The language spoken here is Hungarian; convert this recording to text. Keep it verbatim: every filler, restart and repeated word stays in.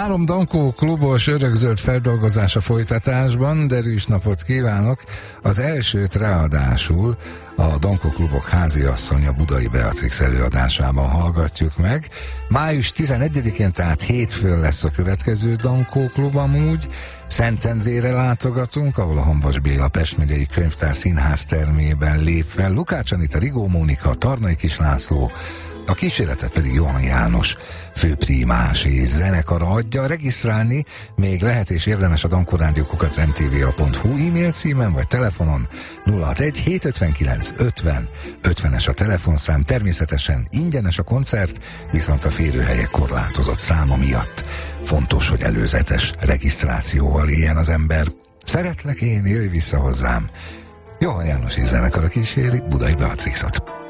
Három Dankó klubos örökzöld feldolgozása folytatásban, derűs napot kívánok! Az elsőt ráadásul a Dankó klubok háziasszonya Budai Beatrix előadásában hallgatjuk meg. május tizenegyedikén, tehát hétfőn lesz a következő Dankó klub amúgy. Szentendrére látogatunk, ahol a Hamvas Béla Pest megyei könyvtár színház termében lép fel Lukács Anita, Rigó Mónika, Tarnai Kis László, a kíséretet pedig Johan János főprímás és zenekara adja. Regisztrálni még lehet és érdemes a dankó rádió kukac em té vé á pont hú e-mail címen vagy telefonon. Nulla hatvanegy hétszázötvenkilenc ötven ötvenes a telefonszám. Természetesen ingyenes a koncert, viszont a férőhelyek korlátozott száma miatt fontos, hogy előzetes regisztrációval éljen az ember. Szeretlek én, jöjj vissza hozzám. Johan János és zenekara kíséri Budai Beatrixot.